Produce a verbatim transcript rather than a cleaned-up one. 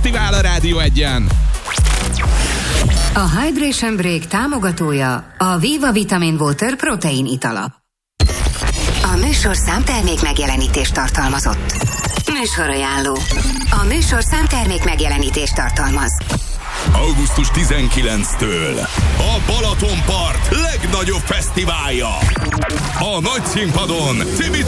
fesztivál a Rádió Egyen. A Hydration Break támogatója a Viva Vitamin Water protein itala. A műsor számtermék megjelenítést tartalmazott. Műsorajánló. A műsor számtermék megjelenítést tartalmaz. augusztus tizenkilencedikétől a Balatonpart legnagyobb fesztiválja. A nagy színpadon Cimi